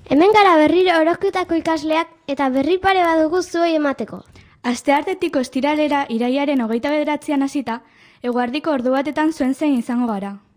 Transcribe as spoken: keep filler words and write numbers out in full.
Hemen gara berriro horoskotako ikasleak eta berri pare badugu zuei emateko. Asteartetik ostiralera irailaren hogeita bederatzian hasita, eguerdiko ordu batetan zuen zein izango gara.